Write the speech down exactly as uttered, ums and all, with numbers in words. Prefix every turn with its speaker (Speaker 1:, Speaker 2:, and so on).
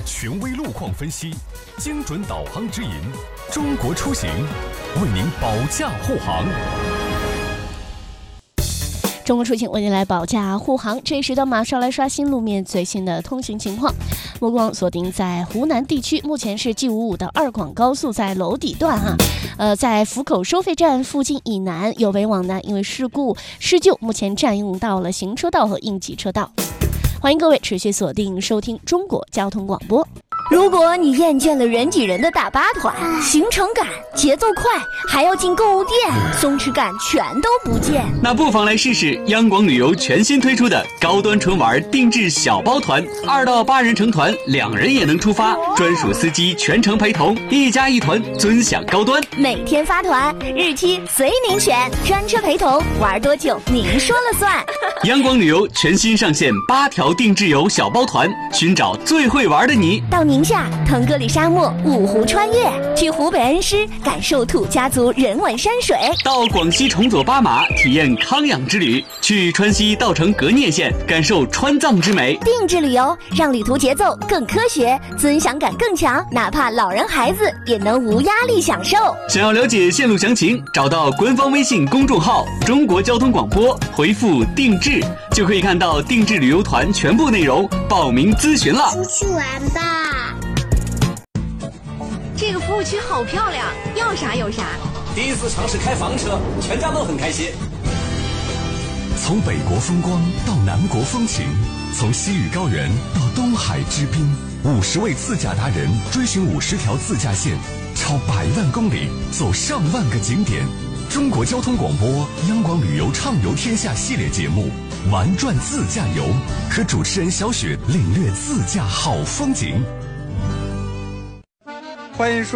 Speaker 1: 权威路况分析，精准导航指引，中国出行为您保驾护航。
Speaker 2: 中国出行为您来保驾护航，这一时段马上来刷新路面最新的通行情况。目光锁定在湖南地区，目前是 G 五十五的二广高速在娄底段哈，呃，在福口收费站附近以南有为往南，因为事故施救，目前占用到了行车道和应急车道。欢迎各位持续锁定收听中国交通广播。
Speaker 3: 如果你厌倦了人挤人的大巴团，行程赶、节奏快，还要进购物店，松弛感全都不见，
Speaker 4: 那不妨来试试央广旅游全新推出的高端纯玩定制小包团，二到八人成团，两人也能出发，专属司机全程陪同，一家一团，尊享高端。
Speaker 3: 每天发团，日期随您选，专车陪同，玩多久您说了算。
Speaker 4: 央广旅游全新上线八条定制游小包团，寻找最会玩的你。
Speaker 3: 到宁夏腾格里沙漠五湖穿越，去湖北恩施感受土家族人文山水，
Speaker 4: 到广西崇左巴马体验康养之旅，去川西稻城革聂县感受川藏之美。
Speaker 3: 定制旅游让旅途节奏更科学，尊享感更强，哪怕老人孩子也能无压力享受。
Speaker 4: 想要了解线路详情，找到官方微信公众号中国交通广播，回复定制就可以看到定制旅游团全部内容，报名咨询了。
Speaker 5: 出去玩吧。
Speaker 6: 这个服务区好漂亮，要啥有啥。
Speaker 7: 第一次尝试开房车，全家都很开心。
Speaker 1: 从北国风光到南国风情，从西域高原到东海之滨，五十位自驾达人追寻五十条自驾线，超百万公里，走上万个景点。中国交通广播央广旅游畅游天下系列节目玩转自驾游，和主持人小雪领略自驾好风景。
Speaker 8: 欢迎说